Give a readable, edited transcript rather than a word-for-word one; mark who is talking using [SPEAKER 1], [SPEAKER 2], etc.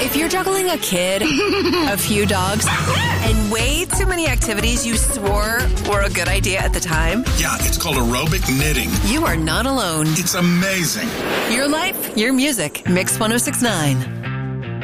[SPEAKER 1] If you're juggling a kid, a few dogs, and way too many activities you swore were a good idea at the time,
[SPEAKER 2] yeah, it's called aerobic knitting.
[SPEAKER 1] You are not alone.
[SPEAKER 2] It's amazing.
[SPEAKER 1] Your life, your music. Mix 106.9.